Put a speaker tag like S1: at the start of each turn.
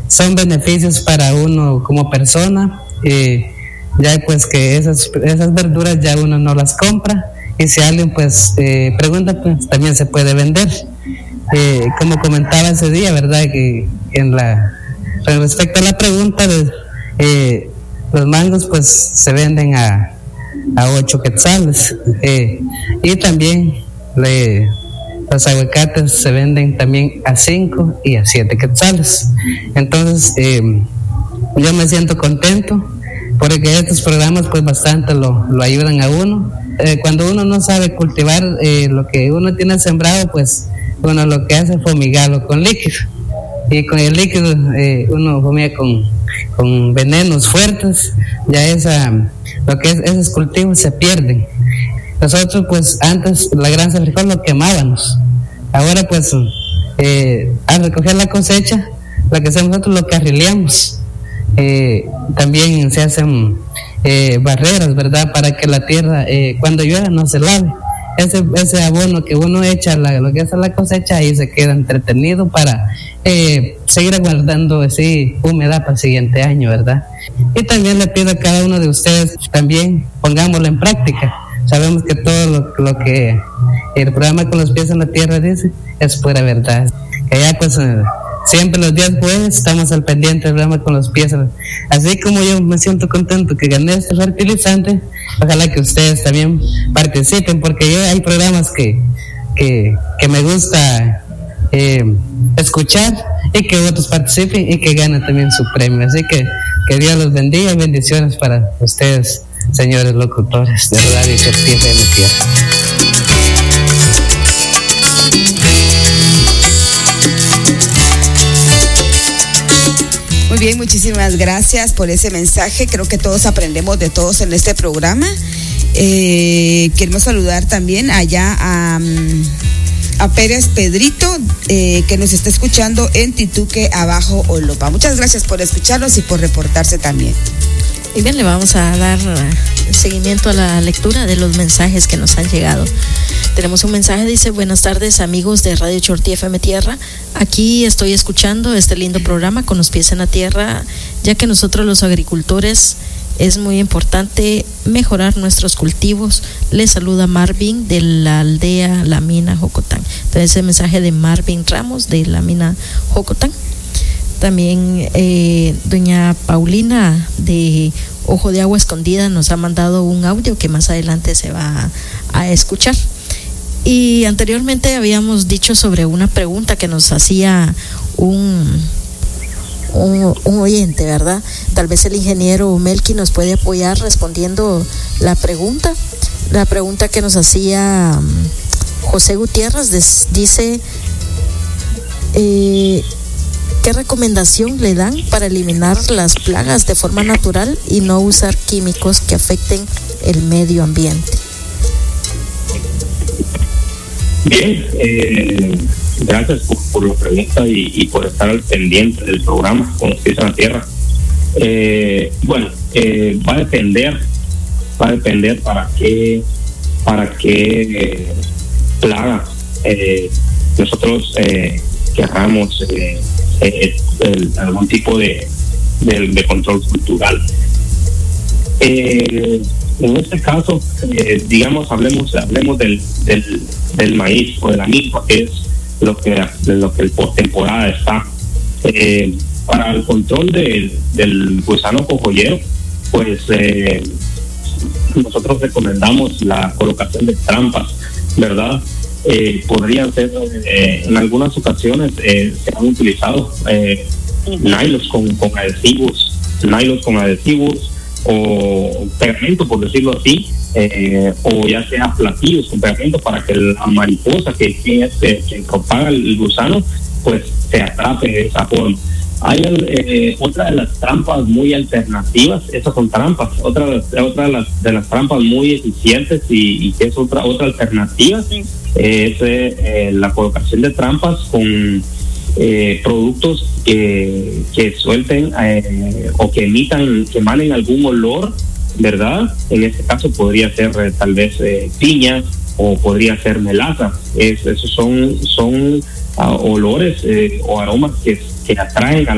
S1: son beneficios para uno como persona, ya pues que esas verduras ya uno no las compra, y si alguien pues pregunta, pues también se puede vender. Como comentaba ese día, ¿verdad? Que con respecto a la pregunta, los mangos pues se venden a 8 quetzales, y también los aguacates se venden también a 5 y a 7 quetzales. Entonces yo me siento contento porque estos programas pues bastante lo ayudan a uno. Cuando uno no sabe cultivar lo que uno tiene sembrado, pues uno lo que hace es fumigarlo con líquido, y con el líquido uno fumiga con venenos fuertes, ya lo que es esos cultivos se pierden. Nosotros pues antes la granza de frijol lo quemábamos, ahora pues al recoger la cosecha, lo que hacemos nosotros lo carrileamos. También se hacen barreras, ¿verdad? Para que la tierra cuando llueva no se lave. Ese abono que uno echa lo que hace la cosecha, ahí se queda entretenido para seguir aguardando así humedad para el siguiente año, ¿verdad? Y también le pido a cada uno de ustedes también pongámoslo en práctica. Sabemos que todo lo que el programa Con los Pies en la Tierra dice es pura verdad. Que ya pues siempre los días jueves estamos al pendiente del programa Con los Pies. Así como yo me siento contento que gané este fertilizante, ojalá que ustedes también participen, porque hay programas que me gusta escuchar, y que otros participen y que ganen también su premio. Así que Dios los bendiga y bendiciones para ustedes, señores locutores de Radio Chortí FM Tierra.
S2: Muy bien, muchísimas gracias por ese mensaje. Creo que todos aprendemos de todos en este programa. Queremos saludar también allá a Pérez Pedrito, que nos está escuchando en Tituque, Abajo Olopa. Muchas gracias por escucharnos y por reportarse también.
S3: Y bien, le vamos a dar seguimiento a la lectura de los mensajes que nos han llegado. Tenemos un mensaje, dice: buenas tardes amigos de Radio Chortí FM Tierra, aquí estoy escuchando este lindo programa Con los Pies en la Tierra, ya que nosotros los agricultores es muy importante mejorar nuestros cultivos. Les saluda Marvin de la aldea La Mina, Jocotán. Entonces ese mensaje de Marvin Ramos de La Mina, Jocotán. También doña Paulina de Ojo de Agua Escondida nos ha mandado un audio que más adelante se va a escuchar. Y anteriormente habíamos dicho sobre una pregunta que nos hacía un oyente, ¿verdad? Tal vez el ingeniero Melqui nos puede apoyar respondiendo la pregunta. La pregunta que nos hacía José Gutiérrez dice: ¿qué recomendación le dan para eliminar las plagas de forma natural y no usar químicos que afecten el medio ambiente?
S4: Bien, gracias por la pregunta y por estar al pendiente del programa Con los Pies en la Tierra. Va a depender para qué plaga nosotros querramos algún tipo de control cultural. En este caso, hablemos del maíz o de la milpa, que es lo que el postemporada está. Para el control del gusano cojollero, pues nosotros recomendamos la colocación de trampas, ¿verdad? Podrían ser, en algunas ocasiones se han utilizado nylons con adhesivos o pegamento, por decirlo así, o ya sea platillos con pegamento para que la mariposa que propaga el gusano pues se atrape de esa forma. Hay otra de las trampas muy alternativas, esas son trampas, otra de las trampas muy eficientes y que es otra alternativa, es la colocación de trampas con productos que suelten o que emanen algún olor, ¿verdad? En este caso podría ser tal vez piña, o podría ser melaza. Esos son olores o aromas que atraen a